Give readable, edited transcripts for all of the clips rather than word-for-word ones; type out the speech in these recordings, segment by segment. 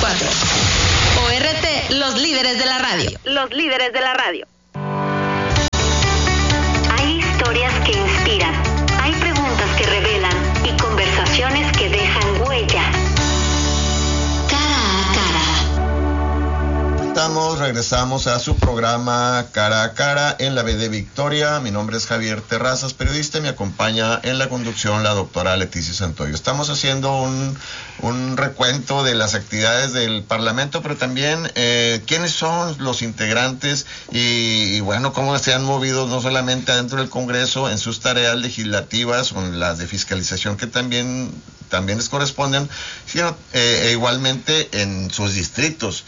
94. ORT, los líderes de la radio. Los líderes de la radio. Hay historias que inspiran, hay preguntas que revelan y conversaciones que dejan huella. Cara a cara. Regresamos a su programa Cara a Cara en la B de Victoria. Mi nombre es Javier Terrazas, periodista, y me acompaña en la conducción la doctora Leticia Santoyo. Estamos haciendo un recuento de las actividades del Parlamento, pero también quiénes son los integrantes y bueno, cómo se han movido no solamente adentro del Congreso en sus tareas legislativas o en las de fiscalización que también les corresponden, sino igualmente en sus distritos.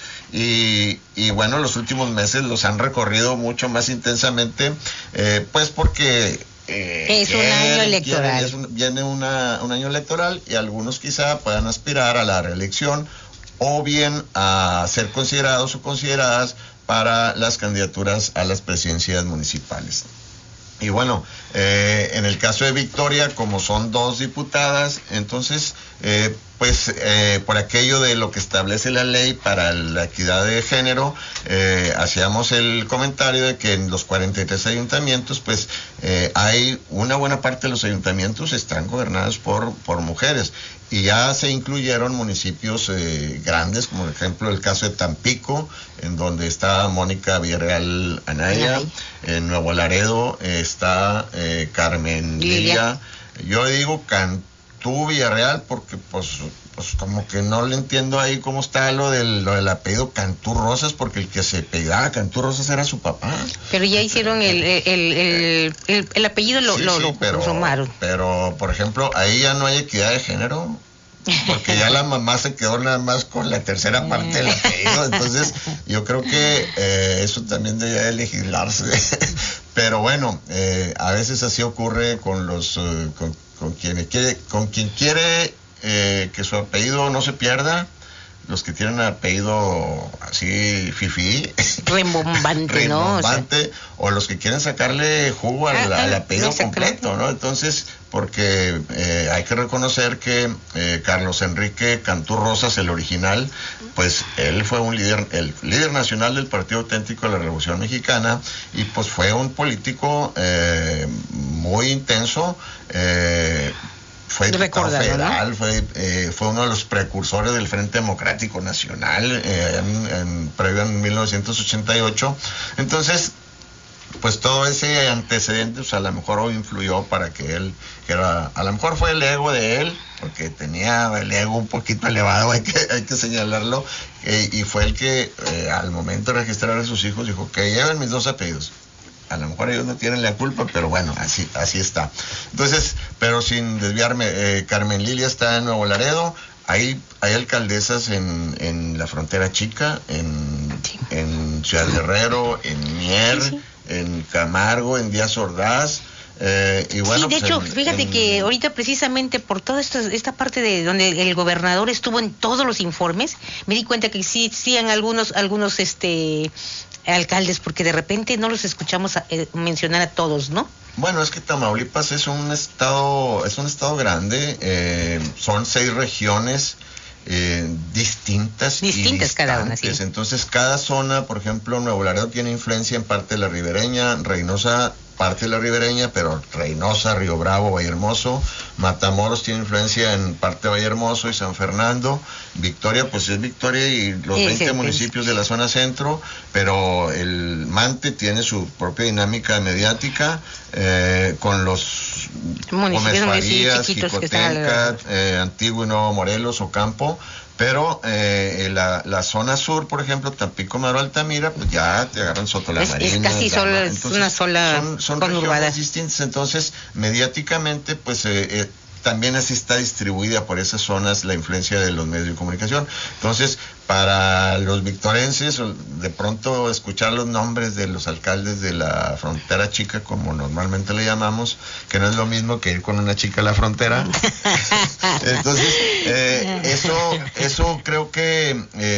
Y bueno, los últimos meses los han recorrido mucho más intensamente, pues porque es un año electoral. Viene un año electoral y algunos quizá puedan aspirar a la reelección o bien a ser considerados o consideradas para las candidaturas a las presidencias municipales. Y bueno, en el caso de Victoria, como son 2 diputadas, entonces, por aquello de lo que establece la ley para la equidad de género, hacíamos el comentario de que en los 43 ayuntamientos, pues, hay una buena parte de los ayuntamientos están gobernados por mujeres. Y ya se incluyeron municipios grandes, como por ejemplo el caso de Tampico, en donde está Mónica Villarreal Anaya, en Nuevo Laredo está Carmen Lilia. Yo digo Cantú Villarreal porque pues como que no le entiendo ahí cómo está lo del apellido Cantú Rosas, porque el que se pegaba Cantú Rosas era su papá. Pero ya hicieron el apellido, lo sumaron. Pero, por ejemplo, ahí ya no hay equidad de género, porque ya la mamá se quedó nada más con la tercera parte del apellido. Entonces, yo creo que eso también debería de legislarse. Pero bueno, a veces así ocurre con los con quien quiere que su apellido no se pierda, los que tienen apellido así fifí, rimbombante, ¿no? O los que quieren sacarle jugo al apellido completo, ¿no? Entonces, porque hay que reconocer que Carlos Enrique Cantú Rosas, el original, pues él fue el líder nacional del Partido Auténtico de la Revolución Mexicana, y pues fue un político muy intenso. Fue diputado federal, ¿no? Fue uno de los precursores del Frente Democrático Nacional, previo en 1988. Entonces, pues todo ese antecedente, pues a lo mejor hoy influyó para que él, a lo mejor fue el ego de él, porque tenía el ego un poquito elevado, hay que señalarlo, y fue el que al momento de registrar a sus hijos dijo que lleven mis 2 apellidos. A lo mejor ellos no tienen la culpa, pero bueno, así está. Entonces, pero sin desviarme, Carmen Lilia está en Nuevo Laredo, hay alcaldesas en la Frontera Chica, en Ciudad Guerrero, en Mier, en Camargo, en Díaz Ordaz. Y bueno, de hecho, fíjate que ahorita precisamente por toda esta parte de donde el gobernador estuvo en todos los informes, me di cuenta que sí en algunos alcaldes, porque de repente no los escuchamos mencionar a todos, ¿no? Bueno, es que Tamaulipas es un estado grande, son 6 regiones distintas cada una, sí. Entonces cada zona, por ejemplo, Nuevo Laredo tiene influencia en parte de la ribereña, Reynosa parte de la ribereña, pero Reynosa, Río Bravo, Vallehermoso, Matamoros tiene influencia en parte de Vallehermoso y San Fernando, Victoria pues es Victoria y los 20 municipios de la zona centro, pero el Mante tiene su propia dinámica mediática, con los municipios Farías, Jicotenca, Antiguo y Nuevo Morelos, Ocampo. Pero la zona sur, por ejemplo, Tampico, Madero, Altamira, pues ya te agarran Soto la Marina. Es casi solo, es una sola son regiones distintas. Entonces, mediáticamente, pues también así está distribuida por esas zonas la influencia de los medios de comunicación. Entonces, para los victorenses, de pronto escuchar los nombres de los alcaldes de la Frontera Chica, como normalmente le llamamos, que no es lo mismo que ir con una chica a la frontera. Entonces, eso creo que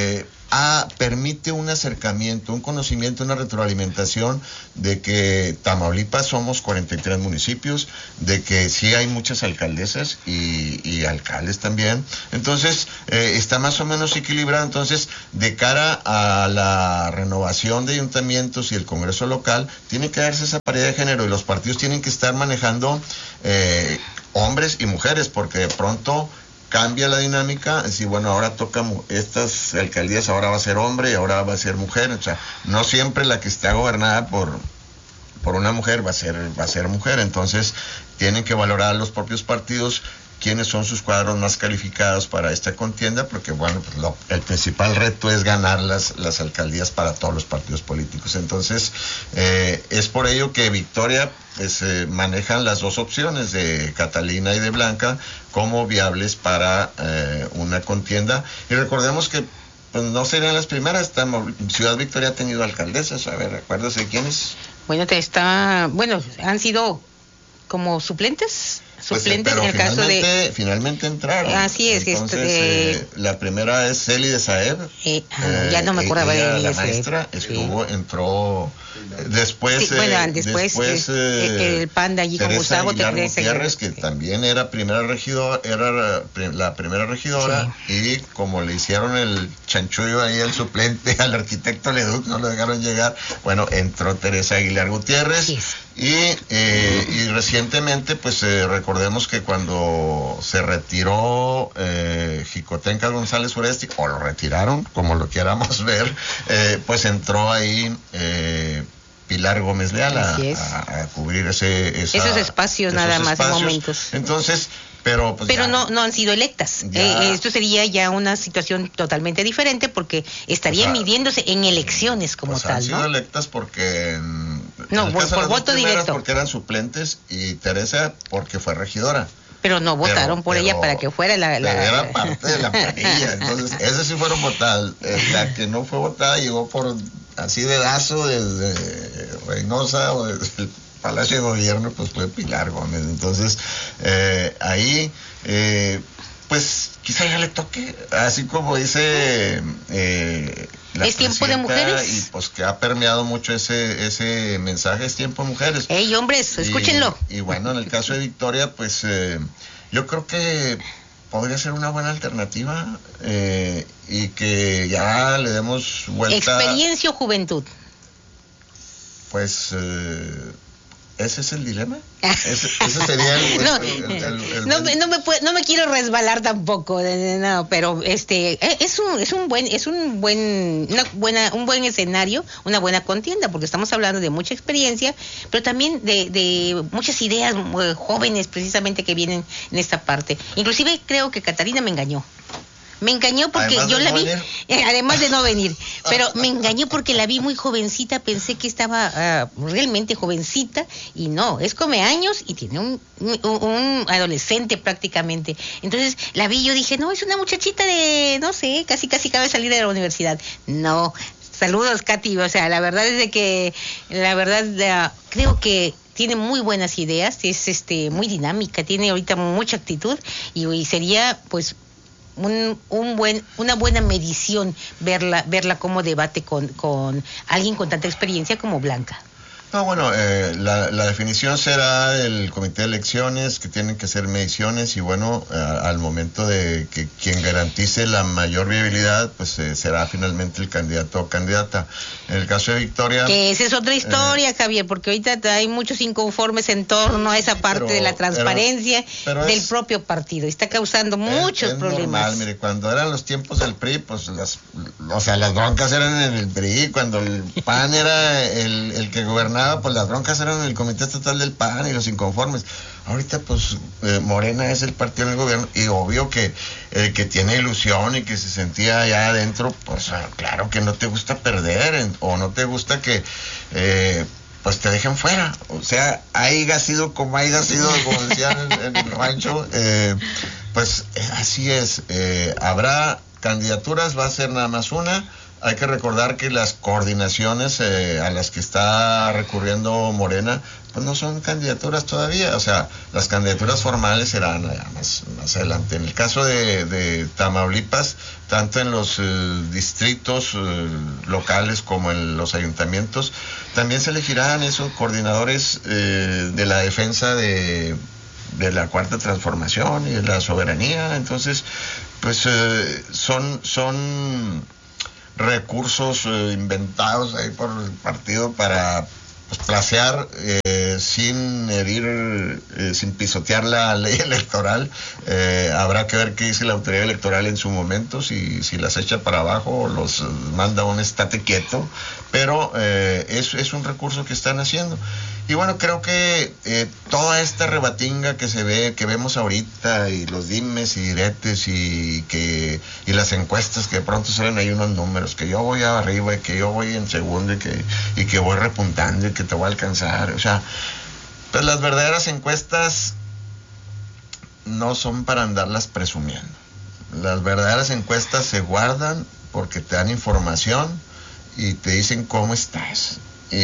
permite un acercamiento, un conocimiento, una retroalimentación de que Tamaulipas somos 43 municipios, de que sí hay muchas alcaldesas y alcaldes también. Entonces, está más o menos equilibrado. Entonces, de cara a la renovación de ayuntamientos y el Congreso local, tiene que darse esa paridad de género y los partidos tienen que estar manejando hombres y mujeres, porque de pronto cambia la dinámica, es decir, bueno, ahora toca estas alcaldías, ahora va a ser hombre y ahora va a ser mujer, o sea, no siempre la que está gobernada por una mujer va a ser mujer. Entonces tienen que valorar los propios partidos quiénes son sus cuadros más calificados para esta contienda, porque bueno, pues el principal reto es ganar las alcaldías para todos los partidos políticos. Entonces, es por ello que Victoria pues, manejan las dos opciones de Catalina y de Blanca como viables para una contienda. Y recordemos que pues, no serían las primeras. Ciudad Victoria ha tenido alcaldesas, a ver, acuérdese quiénes. Bueno, han sido como suplentes en el caso de... Finalmente entraron. Así es. Entonces, la primera es Celi de Saeb. Ya no me acordaba de la maestra, entró... Después, sí, después el PAN de allí con Gustavo Gutiérrez, que también era la primera regidora, sí. Y como le hicieron el chanchullo ahí al suplente, al arquitecto Leduc, no lo dejaron llegar, bueno, entró Teresa Aguilar Gutiérrez. Sí. Y recientemente, pues recordemos que cuando se retiró Jicotenca González Uresti, o lo retiraron, como lo quieramos ver, pues entró ahí Pilar Gómez Leal a cubrir esos espacios nada más en momentos. Entonces, pero no han sido electas. Esto sería ya una situación totalmente diferente porque estarían midiéndose en elecciones como tal, han sido electas porque por voto directo, porque eran suplentes, y Teresa porque fue regidora. Pero no votaron por ella para que fuera era parte de la planilla. Entonces, esas sí fueron votadas. La que no fue votada llegó por así dedazo desde Reynosa o desde el Palacio de Gobierno, pues fue Pilar Gómez. Entonces, ahí, pues quizá ya le toque, así como dice ¿Es tiempo de mujeres? Y pues que ha permeado mucho ese mensaje, es tiempo de mujeres. ¡Ey, hombres, escúchenlo! Y bueno, en el caso de Victoria, pues yo creo que podría ser una buena alternativa, y que ya le demos vuelta. ¿Experiencia o juventud? Pues ese es el dilema. Ese sería no me quiero resbalar tampoco, no, pero es un buen escenario, una buena contienda, porque estamos hablando de mucha experiencia, pero también de muchas ideas jóvenes precisamente que vienen en esta parte. Inclusive creo que Catalina me engañó porque yo la vi, además de no venir, pero me engañó porque la vi muy jovencita, pensé que estaba realmente jovencita, y no, es come años y tiene un adolescente prácticamente. Entonces la vi y yo dije, no, es una muchachita de, no sé, casi acaba de salir de la universidad. No, saludos, Katy, o sea, la verdad creo que tiene muy buenas ideas, es muy dinámica, tiene ahorita mucha actitud, y sería pues una buena medición verla como debate con alguien con tanta experiencia como Blanca. No, bueno, la definición será el comité de elecciones, que tienen que hacer mediciones, y bueno, al momento de que quien garantice la mayor viabilidad, pues será finalmente el candidato o candidata. En el caso de Victoria... Que esa es otra historia, Javier, porque ahorita hay muchos inconformes en torno a esa parte de la transparencia del propio partido. Está causando muchos problemas. Normal, mire, cuando eran los tiempos del PRI, pues las broncas eran en el PRI, cuando el PAN era el que gobernaba, pues las broncas eran en el Comité Estatal del PAN y los inconformes. Ahorita pues Morena es el partido en el gobierno, y obvio que el que tiene ilusión y que se sentía allá adentro, pues claro que no te gusta perder, o no te gusta que pues te dejen fuera. O sea, haya sido como decían en el rancho, pues así es. Habrá candidaturas, va a ser nada más una. hay que recordar que las coordinaciones a las que está recurriendo Morena, pues no son candidaturas todavía, o sea, las candidaturas formales serán más adelante. En el caso de Tamaulipas, tanto en los distritos locales como en los ayuntamientos, también se elegirán esos coordinadores de la defensa de la Cuarta Transformación y de la soberanía. Entonces, pues son recursos inventados ahí por el partido para placear sin herir, sin pisotear la ley electoral. Habrá que ver qué dice la autoridad electoral en su momento, si las echa para abajo o los manda a un estate quieto, pero es un recurso que están haciendo. Y bueno, creo que toda esta rebatinga que vemos ahorita, y los dimes y diretes y las encuestas que de pronto salen ahí unos números, que yo voy arriba y que yo voy en segundo y que voy repuntando y que te voy a alcanzar, o sea, pues las verdaderas encuestas no son para andarlas presumiendo. Las verdaderas encuestas se guardan porque te dan información y te dicen cómo estás.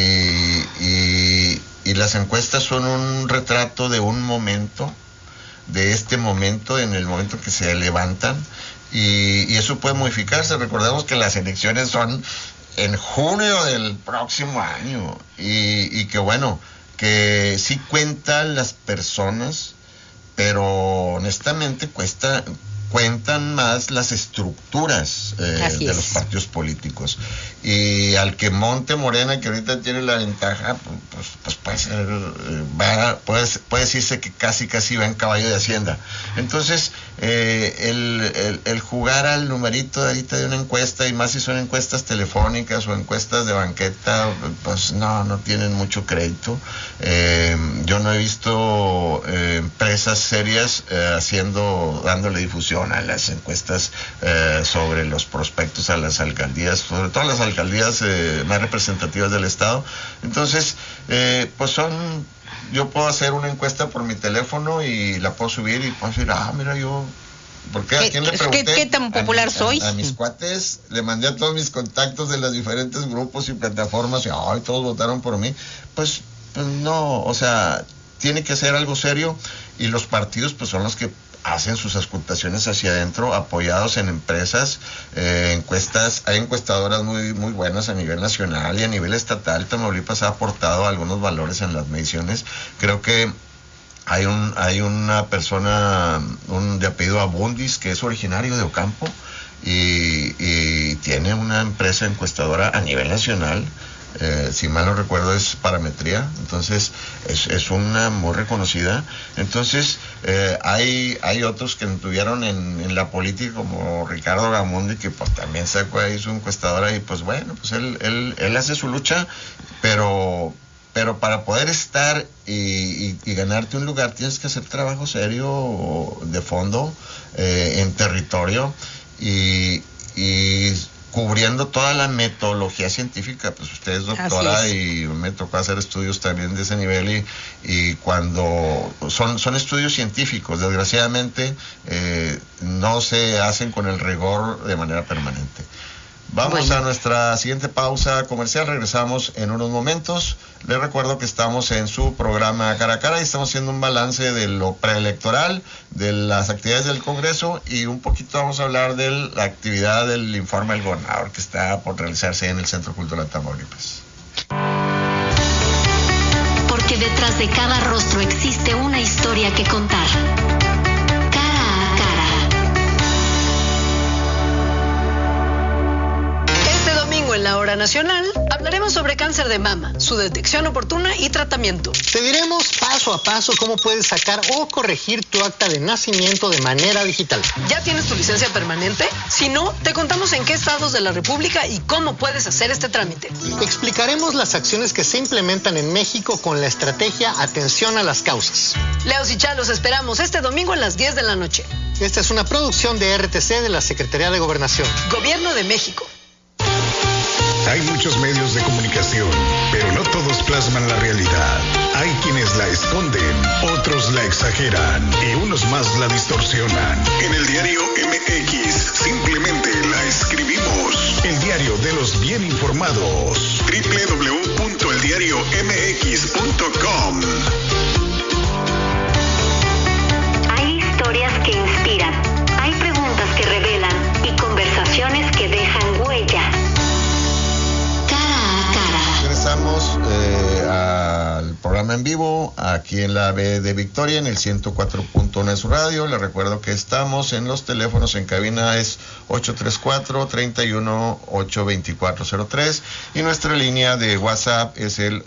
Y las encuestas son un retrato de un momento, de este momento, en el momento que se levantan, y eso puede modificarse. Recordemos que las elecciones son en junio del próximo año, y que bueno, que sí cuentan las personas, pero honestamente cuentan más las estructuras de los partidos políticos. Y al que monte Morena, que ahorita tiene la ventaja, pues puede ser, puede decirse que casi va en caballo de Hacienda. Entonces, el jugar al numerito de ahorita de una encuesta, y más si son encuestas telefónicas o encuestas de banqueta, pues no tienen mucho crédito. Yo no he visto empresas serias dándole difusión a las encuestas sobre los prospectos a las alcaldías, sobre todo las alcaldías más representativas del estado. Entonces, pues yo puedo hacer una encuesta por mi teléfono y la puedo subir y puedo decir, mira, yo, ¿por qué? ¿A quién le pregunté? ¿Qué tan popular soy? A mis cuates, le mandé a todos mis contactos de los diferentes grupos y plataformas y todos votaron por mí. Pues no, o sea, tiene que ser algo serio, y los partidos pues son los que hacen sus auscultaciones hacia adentro, apoyados en empresas, encuestas. Hay encuestadoras muy buenas a nivel nacional y a nivel estatal. Tamaulipas ha aportado algunos valores en las mediciones. Creo que hay una persona de apellido Abundis, que es originario de Ocampo y tiene una empresa encuestadora a nivel nacional. Si mal no recuerdo es Parametría, entonces es una muy reconocida. Entonces hay otros que estuvieron en la política, como Ricardo Gamundi, que pues también sacó ahí su encuestadora, y pues bueno, pues él hace su lucha, pero para poder estar y ganarte un lugar tienes que hacer trabajo serio de fondo en territorio y cubriendo toda la metodología científica. Pues usted es doctora y me tocó hacer estudios también de ese nivel, y cuando son estudios científicos, desgraciadamente no se hacen con el rigor de manera permanente. Vamos a nuestra siguiente pausa comercial, regresamos en unos momentos. Les recuerdo que estamos en su programa Cara a Cara y estamos haciendo un balance de lo preelectoral, de las actividades del Congreso, y un poquito vamos a hablar de la actividad del informe del gobernador que está por realizarse en el Centro Cultural Tamaulipas. Porque detrás de cada rostro existe una historia que contar. En la Hora Nacional hablaremos sobre cáncer de mama, su detección oportuna y tratamiento. Te diremos paso a paso cómo puedes sacar o corregir tu acta de nacimiento de manera digital. ¿Ya tienes tu licencia permanente? Si no, te contamos en qué estados de la República y cómo puedes hacer este trámite. Explicaremos las acciones que se implementan en México con la estrategia Atención a las Causas. Leos y Chá, los esperamos este domingo a las 10 de la noche. Esta es una producción de RTC de la Secretaría de Gobernación. Gobierno de México. Hay muchos medios de comunicación, pero no todos plasman la realidad. Hay quienes la esconden, otros la exageran y unos más la distorsionan. En el diario MX simplemente la escribimos. El diario de informados. www.eldiariomx.com. Hay historias que inspiran, hay preguntas que revelan y conversaciones que dejan huella. Cara a cara. Regresamos al programa en vivo aquí en la B de Victoria en el 104.1 de su radio. Les recuerdo que estamos en los teléfonos en cabina es 834-31-82403 y nuestra línea de WhatsApp es el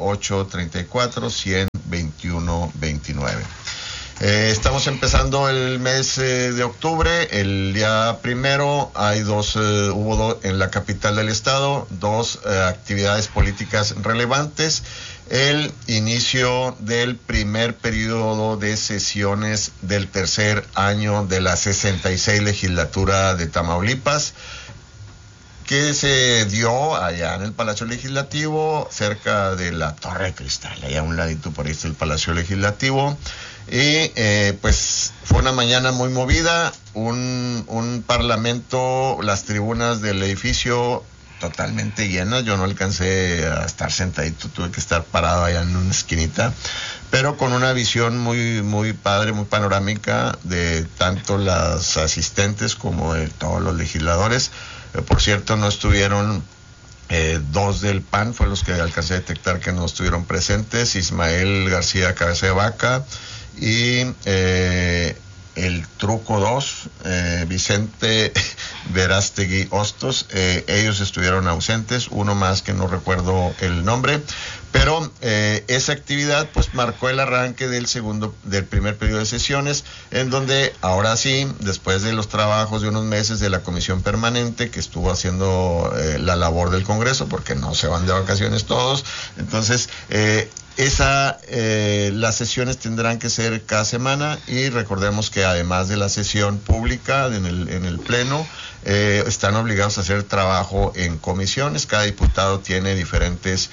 834-100-2129. Estamos empezando el mes de octubre. El día primero hubo en la capital del estado dos actividades políticas relevantes. El inicio del primer periodo de sesiones del tercer año de la 66 legislatura de Tamaulipas, que se dio allá en el Palacio Legislativo, cerca de la Torre de Cristal, allá a un ladito por ahí está el Palacio Legislativo. Y pues fue una mañana muy movida, un parlamento, las tribunas del edificio totalmente llenas. Yo no alcancé a estar sentadito, tuve que estar parado allá en una esquinita, pero con una visión muy, muy padre, muy panorámica de tanto las asistentes como de todos los legisladores. Por cierto, no estuvieron dos del PAN, fue los que alcancé a detectar que no estuvieron presentes: Ismael García Cabeza de Vaca y el Truco 2, Vicente Verástegui Hostos. Ellos estuvieron ausentes, uno más que no recuerdo el nombre, pero esa actividad pues marcó el arranque del primer periodo de sesiones, en donde ahora sí, después de los trabajos de unos meses de la comisión permanente que estuvo haciendo la labor del Congreso, porque no se van de vacaciones todos, entonces las sesiones tendrán que ser cada semana, y recordemos que además de la sesión pública en el pleno, están obligados a hacer trabajo en comisiones. Cada diputado tiene diferentes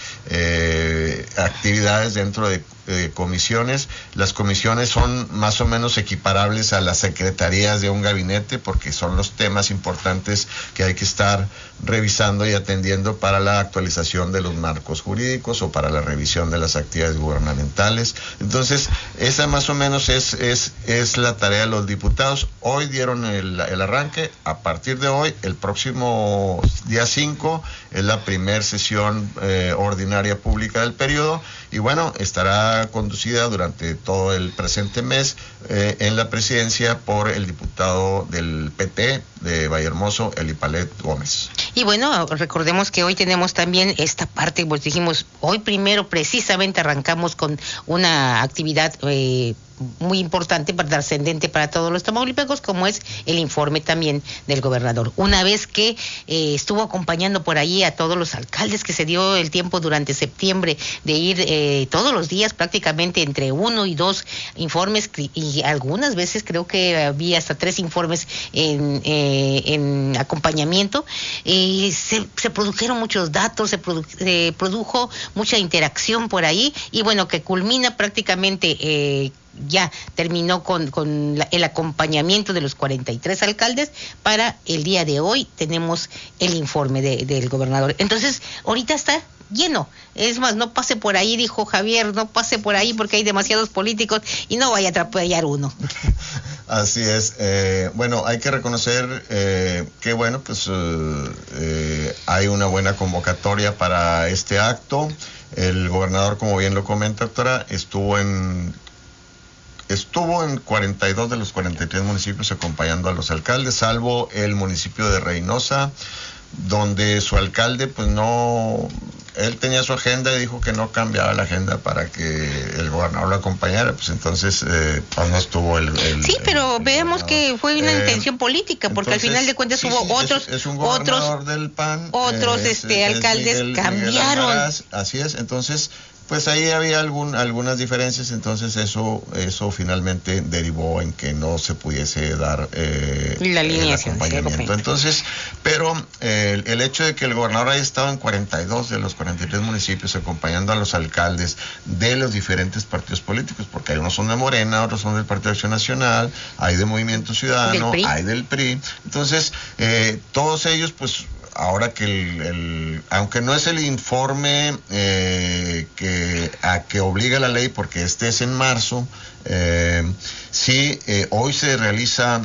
actividades dentro de comisiones. Las comisiones son más o menos equiparables a las secretarías de un gabinete, porque son los temas importantes que hay que estar revisando y atendiendo para la actualización de los marcos jurídicos o para la revisión de las actividades gubernamentales. Entonces, esa más o menos es la tarea de los diputados. Hoy dieron el arranque. A partir de hoy, el próximo día 5, es la primera sesión ordinaria pública del periodo, y bueno, estará conducida durante todo el presente mes en la presidencia por el diputado del PT de Vallehermoso, Elipalet Gómez. Y bueno, recordemos que hoy tenemos también esta parte, pues dijimos, hoy primero precisamente arrancamos con una actividad muy importante, trascendente para todos los tamaulipecos, como es el informe también del gobernador. Una vez que estuvo acompañando por ahí a todos los alcaldes, que se dio el tiempo durante septiembre de ir todos los días prácticamente entre 1 y 2 informes, y algunas veces creo que había hasta 3 informes en acompañamiento. Se produjeron muchos datos, se produjo mucha interacción por ahí, y bueno, que culmina prácticamente ya terminó con el acompañamiento de los 43 alcaldes. Para el día de hoy tenemos el informe del gobernador. Entonces, ahorita está lleno. Es más, no pase por ahí, dijo Javier, no pase por ahí porque hay demasiados políticos y no vaya a atropellar uno. Así es. Bueno, hay que reconocer que bueno, pues hay una buena convocatoria para este acto. El gobernador, como bien lo comenta, doctora, estuvo en 42 de los 43 municipios acompañando a los alcaldes, salvo el municipio de Reynosa, donde su alcalde pues no, él tenía su agenda y dijo que no cambiaba la agenda para que el gobernador lo acompañara, pues entonces pues no estuvo pero veamos que fue una intención política, porque entonces, al final de cuentas hubo otros es un gobernador del PAN, otros alcaldes Miguel cambiaron. Almaraz, así es, entonces pues ahí había algunas diferencias, entonces eso finalmente derivó en que no se pudiese dar la línea el acompañamiento. Entonces, pero el hecho de que el gobernador haya estado en 42 de los 43 municipios acompañando a los alcaldes de los diferentes partidos políticos, porque hay unos son de Morena, otros son del Partido de Acción Nacional, hay de Movimiento Ciudadano, hay del PRI, entonces todos ellos pues ahora que aunque no es el informe que obliga la ley, porque este es en marzo, sí, hoy se realiza,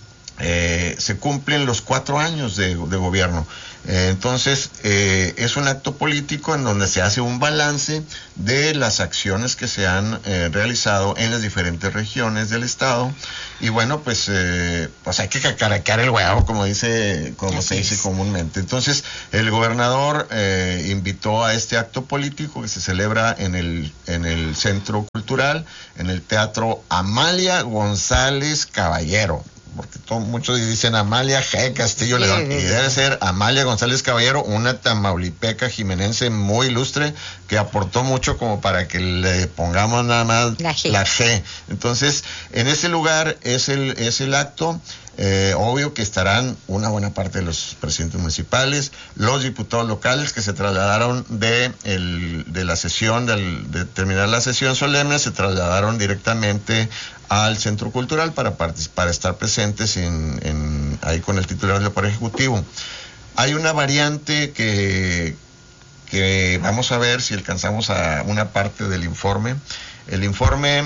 se cumplen los 4 años de gobierno. Entonces, es un acto político en donde se hace un balance de las acciones que se han realizado en las diferentes regiones del estado. Y bueno, pues hay que cacaraquear el huevo, como se dice comúnmente. Entonces, el gobernador invitó a este acto político que se celebra en el Centro Cultural, en el Teatro Amalia González Caballero. Porque muchos dicen Amalia G. Castillo León, y debe ser Amalia González Caballero, una tamaulipeca jimenense muy ilustre que aportó mucho como para que le pongamos nada más la G. Entonces, en ese lugar es el acto. Obvio que estarán una buena parte de los presidentes municipales, los diputados locales que se trasladaron de la sesión, de terminar la sesión solemne, se trasladaron directamente al Centro Cultural para estar presentes ahí con el titular del Poder Ejecutivo. Hay una variante que vamos a ver si alcanzamos a una parte del informe. El informe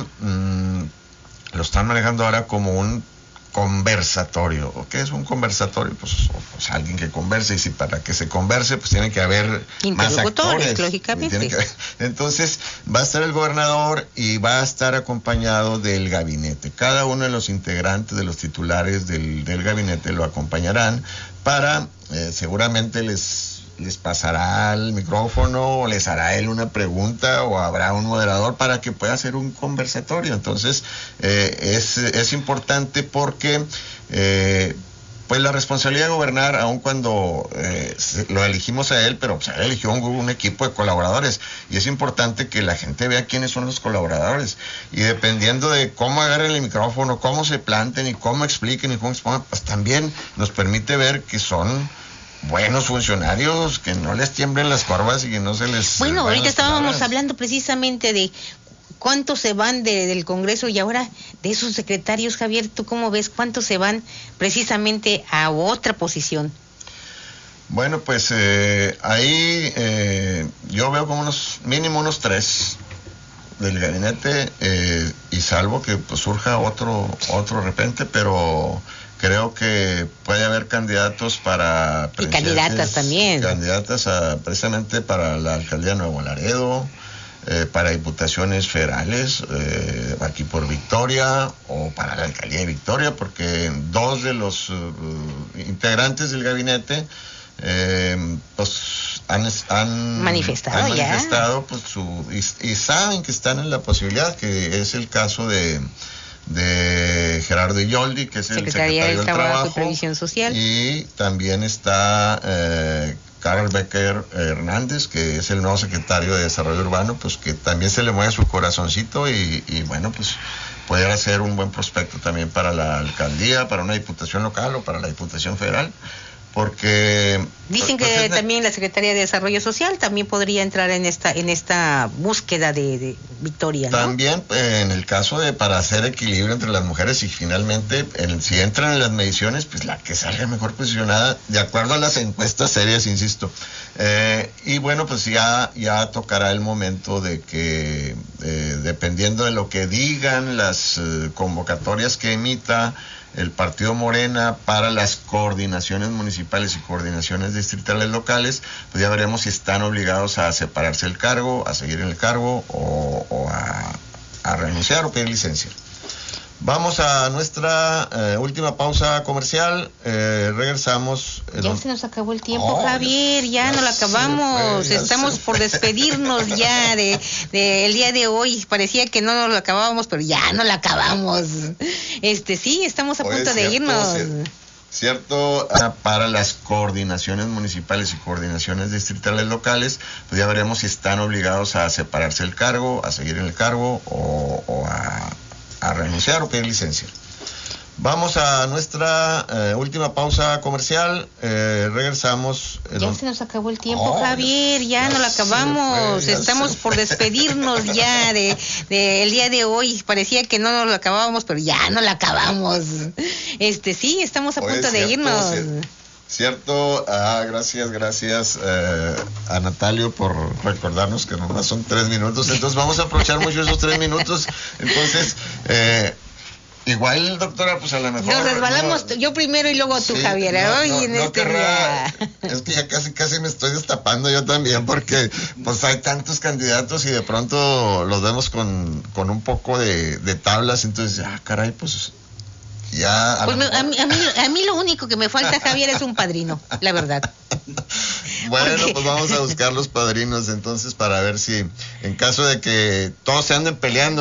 lo están manejando ahora como un conversatorio. ¿Qué es un conversatorio? Pues alguien que converse, y si para que se converse, pues tiene que haber más actores, lógicamente. Entonces, va a estar el gobernador y va a estar acompañado del gabinete. Cada uno de los integrantes, de los titulares del gabinete lo acompañarán para, seguramente les pasará el micrófono o les hará él una pregunta o habrá un moderador para que pueda hacer un conversatorio. Entonces, es importante porque pues la responsabilidad de gobernar, aun cuando lo elegimos a él, pero pues él eligió un equipo de colaboradores, y es importante que la gente vea quiénes son los colaboradores, y dependiendo de cómo agarren el micrófono, cómo se planten y cómo expliquen y cómo expongan, pues también nos permite ver que son buenos funcionarios, que no les tiemblen las corvas y que no se les... Bueno, ahorita estábamos hablando precisamente de cuántos se van del Congreso, y ahora de esos secretarios, Javier, ¿tú cómo ves cuántos se van precisamente a otra posición? Bueno, pues ahí yo veo como mínimo unos 3 del gabinete, y salvo que pues surja otro de repente, pero creo que puede haber candidatos para... Y candidatas también. Candidatas precisamente para la alcaldía de Nuevo Laredo, para diputaciones federales, aquí por Victoria, o para la alcaldía de Victoria, porque 2 de los integrantes del gabinete pues han manifestado pues y saben que están en la posibilidad, que es el caso de Gerardo Iyoldi, que es el secretario del Trabajo y Previsión Social, y también está Carl Becker Hernández, que es el nuevo secretario de Desarrollo Urbano, pues que también se le mueve su corazoncito, y bueno, pues puede ser un buen prospecto también para la alcaldía, para una diputación local o para la diputación federal, porque dicen que también la Secretaría de Desarrollo Social también podría entrar en esta búsqueda de Victoria, ¿no? También en el caso para hacer equilibrio entre las mujeres, y finalmente si entran en las mediciones, pues la que salga mejor posicionada de acuerdo a las encuestas serias, insisto. Y bueno, pues ya tocará el momento de que dependiendo de lo que digan las convocatorias que emita el Partido Morena para las coordinaciones municipales y coordinaciones distritales locales, pues ya veremos si están obligados a separarse del cargo, a seguir en el cargo, o a renunciar o pedir licencia. Vamos a nuestra última pausa comercial. Regresamos. Ya se nos acabó el tiempo, Javier, ya no lo acabamos. Estamos por despedirnos ya el día de hoy. Parecía que no nos lo acabábamos, pero ya no lo acabamos. Sí, estamos a punto de irnos. Cierto, para las coordinaciones municipales y coordinaciones distritales locales, pues ya veremos si están obligados a separarse del cargo, a seguir en el cargo, o a renunciar o pedir licencia. Vamos a nuestra última pausa comercial. Regresamos. Ya se nos acabó el tiempo, Javier, ya no lo acabamos. Estamos por despedirnos ya el día de hoy. Parecía que no nos lo acabábamos, pero ya no lo acabamos. Sí, estamos a punto de irnos. Cierto, gracias a Natalio por recordarnos que nomás son 3 minutos, entonces vamos a aprovechar mucho esos 3 minutos. Entonces, igual, doctora, pues a lo mejor... Nos resbalamos yo primero y luego tú, Javier. Es que ya casi me estoy destapando yo también, porque pues hay tantos candidatos y de pronto los vemos con un poco de tablas, entonces, caray, pues... Ya, pues a mí lo único que me falta, Javier, es un padrino, la verdad. Bueno, pues vamos a buscar los padrinos entonces para ver si en caso de que todos se anden peleando